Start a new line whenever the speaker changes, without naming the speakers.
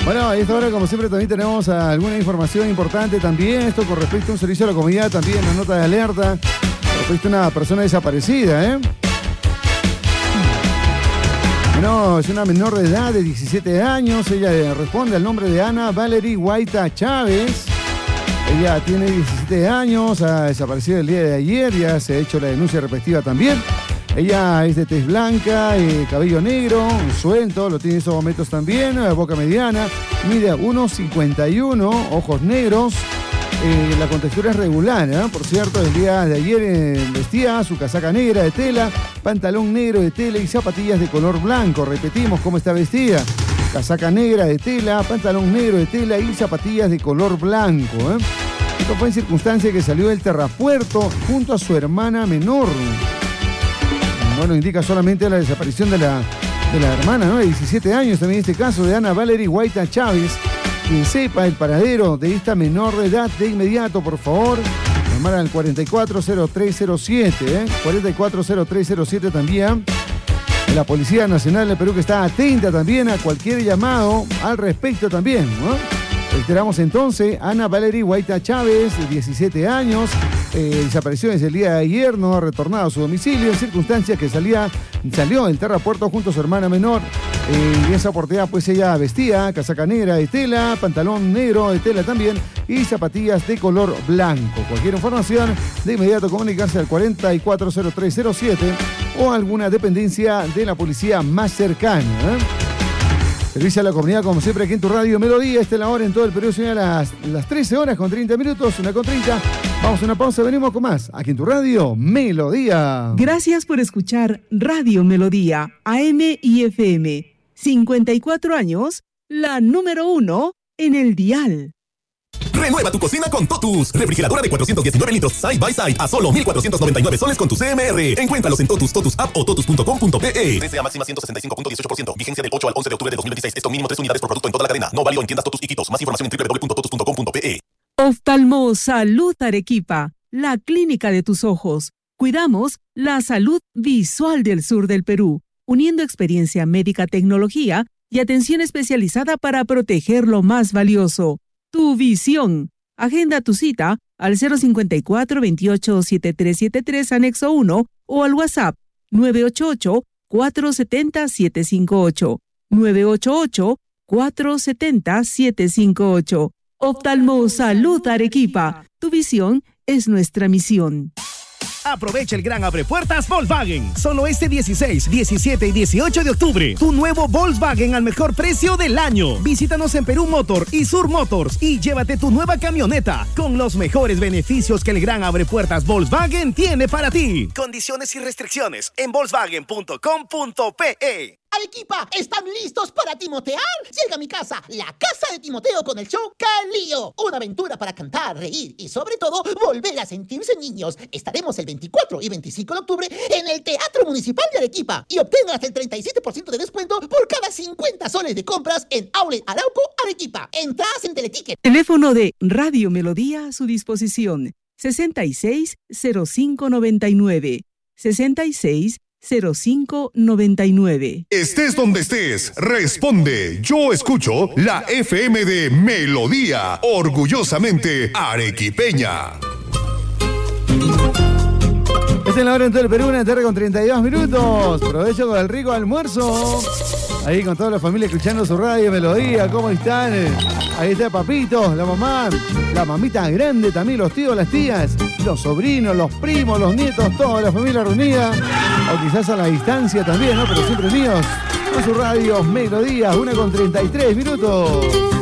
Bueno, a esta hora, como siempre, también tenemos alguna información importante también. Esto con respecto a un servicio a la comunidad, también la nota de alerta con respecto a una persona desaparecida, Bueno, es una menor de edad de 17 años. Ella responde al nombre de Ana Valerie Guaita Chávez. Ella tiene 17 años, ha desaparecido el día de ayer, ya se ha hecho la denuncia respectiva también. Ella es de tez blanca, cabello negro, suelto, lo tiene en estos momentos también, boca mediana, mide 1,51, ojos negros. La contextura es regular, por cierto, el día de ayer vestía su casaca negra de tela, pantalón negro de tela y zapatillas de color blanco. Repetimos cómo está vestida. Casaca negra de tela, pantalón negro de tela y zapatillas de color blanco. Esto fue en circunstancia que salió del terrapuerto junto a su hermana menor. Bueno, indica solamente la desaparición de la hermana, ¿no? De 17 años, también en este caso, de Ana Valerie Guaita Chávez. Quien sepa el paradero de esta menor de edad, de inmediato, por favor, llamar al 440307, 440307 también. La Policía Nacional del Perú, que está atenta también a cualquier llamado al respecto también, ¿no? Reiteramos entonces, Ana Valerie Guaita Chávez, de 17 años, desapareció desde el día de ayer, no ha retornado a su domicilio, en circunstancias que salió del terrapuerto junto a su hermana menor. Y en esa oportunidad, pues ella vestía casaca negra de tela, pantalón negro de tela también y zapatillas de color blanco. Cualquier información, de inmediato comunicarse al 440307 o alguna dependencia de la policía más cercana. Servicio a la comunidad, como siempre, aquí en tu radio Melodía. Esta es la hora en todo el Perú, son las 13 horas con 30 minutos, 1:30. Vamos a una pausa, venimos con más. Aquí en tu radio Melodía.
Gracias por escuchar Radio Melodía, AM y FM. 54 años, la número 1 en el dial.
Renueva tu cocina con Totus. Refrigeradora de 419 litros Side by Side a solo 1,499 soles con tu CMR. Encuéntralos en Totus, Totus App o totus.com.pe. TCA máxima 165.18%. Vigencia del 8 al 11 de octubre de 2026. Esto mínimo 3 unidades por producto en toda la cadena. No válido en tiendas Totus y Quitos. Más información en www.totus.com.pe.
Oftalmo Salud Arequipa, la clínica de tus ojos. Cuidamos la salud visual del sur del Perú, uniendo experiencia médica, tecnología y atención especializada para proteger lo más valioso, tu visión. Agenda tu cita al 054-28-7373 anexo 1 o al WhatsApp 988-470-758. 988-470-758. Oftalmo Salud Arequipa. Tu visión es nuestra misión.
Aprovecha el gran abrepuertas Volkswagen. Solo este 16, 17 y 18 de octubre. Tu nuevo Volkswagen al mejor precio del año. Visítanos en Perú Motor y Sur Motors y llévate tu nueva camioneta con los mejores beneficios que el gran abrepuertas Volkswagen tiene para ti. Condiciones y restricciones en volkswagen.com.pe.
Arequipa, ¿están listos para timotear? Llega a mi casa, la casa de Timoteo, con el show Calío. Una aventura para cantar, reír y sobre todo volver a sentirse niños. Estaremos el 24 y 25 de octubre en el Teatro Municipal de Arequipa y obtengan hasta el 37% de descuento por cada 50 soles de compras en Outlet Arauco, Arequipa. Entradas en Teleticket.
Teléfono de Radio Melodía a su disposición. 660599. 660599.
Estés donde estés, responde. Yo escucho la FM de Melodía, orgullosamente arequipeña.
Esta es la hora en todo el Perú, una tarde con 32 minutos. Provecho con el rico almuerzo. Ahí con toda la familia escuchando su radio Melodía. ¿Cómo están? Ahí está Papito, la mamá, la mamita grande también, los tíos, las tías, los sobrinos, los primos, los nietos, toda la familia reunida. O quizás a la distancia también, ¿no? Pero siempre unidos con su radio Melodía, 1:33 minutos.